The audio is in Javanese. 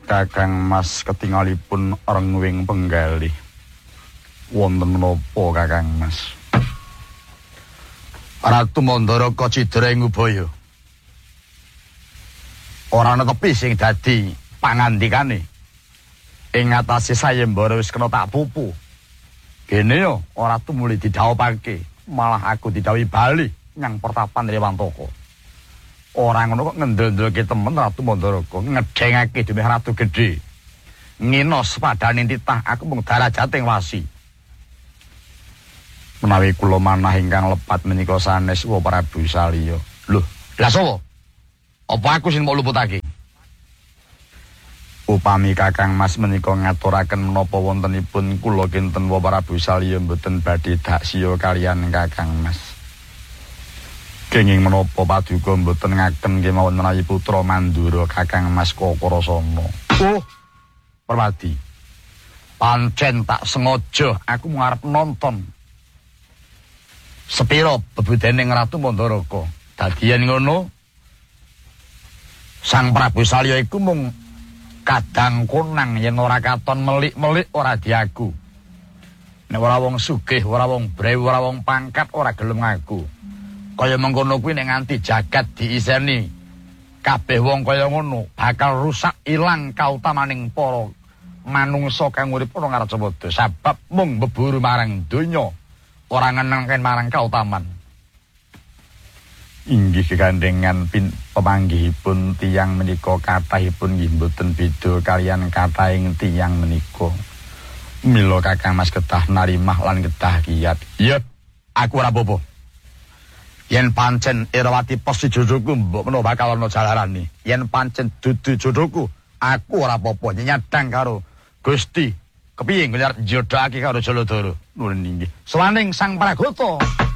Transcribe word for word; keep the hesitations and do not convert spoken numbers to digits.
Kakang Mas ketingalipun rengwing penggalih. Wonten menapa Kakang Mas? Ratu Mandaraka cidra ing Ubaya. Ora netepi sing dadi pangandikane. Ing ngatasé sayembara wis kena tak pupu. Kene yo ora tumuli didhawuhake, malah aku didhawuhi bali nyang pertapan Rewantaka. Ora ngono kok ngendel-ndelke temen Ratu Mandaraka ngedhengake dening Ratu Gedhe. Nginos padane titah aku mung darajating wasi. Menawi kula manah ingkang lepat menika sanes wa Prabu Salya. Lho, lha sapa? Apa aku sing mau luputake? Upami Kakang Mas menika ngaturaken menapa wontenipun kula kinten wa Prabu Salya mboten badhe daksya kaliyan Kakang Mas. Kenging menapa paduka mboten ngaken kemawon menawi putra Mandura Kakang Mas Kakarasana. Oh, Permadi. Pancen tak sengaja aku ngarep nonton sepiro bebudening Ratu Mandaraka. Dadian ngono Sang Prabu Salya iku mung kadang konang yen ora katon melik-melik ora diaku. Nek ora wong sugih, ora wong brewu, ora wong pangkat ora gelem ngaku. Kaya mengkono kuwi nek nganti jagat diiseni kabeh wong kaya ngono bakal rusak ilang kautamaning para manungsa kang urip ana Ngaracawada sebab mung mbeburu marang donya ora ngenengken marang kautaman. Inggih kegandengan pemanggihipun tiyang menika kathahipun nggih mboten beda kaliyan kathahing tiyang menika. Mila Kakang Mas kedah narimah lan kedah kiyat. Ya, aku ora apa-apa. Yen pancen Irawati pasti jodohku mbok menawa bakal ana jalarane. Yen pancen dudu jodohku, aku ora apa-apa nyadang karo Gusti. Kepiye ngeliat jodohake karo Jaladara. Nuwun inggih. Sawaning Sang Pragoto.